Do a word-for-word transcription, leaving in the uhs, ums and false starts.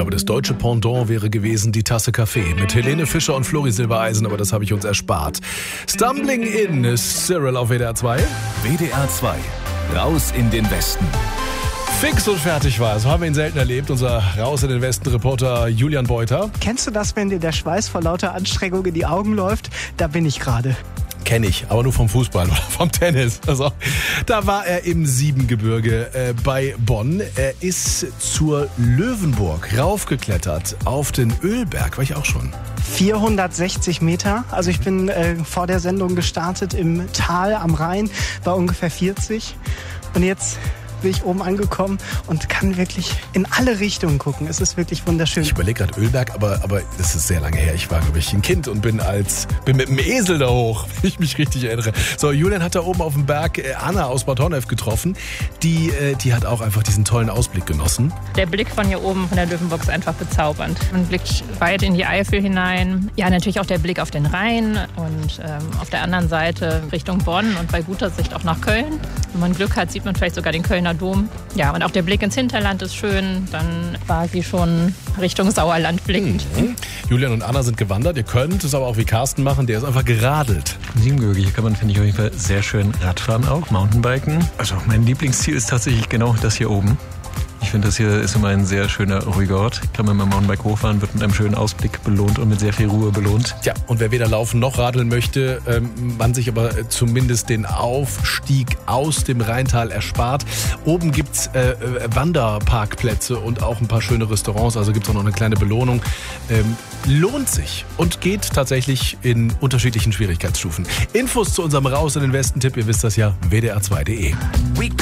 glaube, das deutsche Pendant wäre gewesen die Tasse Kaffee mit Helene Fischer und Flori Silbereisen, aber das habe ich uns erspart. Stumbling in ist Cyril auf W D R zwei. W D R zwei, raus in den Westen. Fix und fertig war. So haben wir ihn selten erlebt. Unser Raus in den Westen-Reporter Julian Beuter. Kennst du das, wenn dir der Schweiß vor lauter Anstrengung in die Augen läuft? Da bin ich gerade. Kenne ich, aber nur vom Fußball oder vom Tennis. Also, da war er im Siebengebirge äh, bei Bonn. Er ist zur Löwenburg raufgeklettert auf den Ölberg. War ich auch schon. vierhundertsechzig Meter. Also ich bin äh, vor der Sendung gestartet im Tal am Rhein, war ungefähr vierzig. Und jetzt bin ich oben angekommen und kann wirklich in alle Richtungen gucken. Es ist wirklich wunderschön. Ich überlege gerade Ölberg, aber, aber das ist sehr lange her. Ich war, glaube ich, ein Kind und bin als bin mit dem Esel da hoch, wenn ich mich richtig erinnere. So, Julian hat da oben auf dem Berg Anna aus Bad Honnef getroffen. Die, die hat auch einfach diesen tollen Ausblick genossen. Der Blick von hier oben von der Löwenburg ist einfach bezaubernd. Man blickt weit in die Eifel hinein. Ja, natürlich auch der Blick auf den Rhein und ähm, auf der anderen Seite Richtung Bonn und bei guter Sicht auch nach Köln. Wenn man Glück hat, sieht man vielleicht sogar den Kölner Dom. Ja, und auch der Blick ins Hinterland ist schön. Dann quasi schon Richtung Sauerland blickend. Mhm. Julian und Anna sind gewandert. Ihr könnt es aber auch wie Carsten machen. Der ist einfach geradelt. Siebengebirge, hier kann man, finde ich, auf jeden Fall sehr schön Radfahren auch, Mountainbiken. Also mein Lieblingsziel ist tatsächlich genau das hier oben. Ich finde, das hier ist immer ein sehr schöner, ruhiger Ort. Kann man mit dem Mountainbike hochfahren, wird mit einem schönen Ausblick belohnt und mit sehr viel Ruhe belohnt. Ja, und wer weder laufen noch radeln möchte, ähm, man sich aber zumindest den Aufstieg aus dem Rheintal erspart. Oben gibt's äh, Wanderparkplätze und auch ein paar schöne Restaurants, also gibt's auch noch eine kleine Belohnung. Ähm, lohnt sich und geht tatsächlich in unterschiedlichen Schwierigkeitsstufen. Infos zu unserem Raus in den Westen-Tipp, ihr wisst das ja, w d r zwei punkt d e.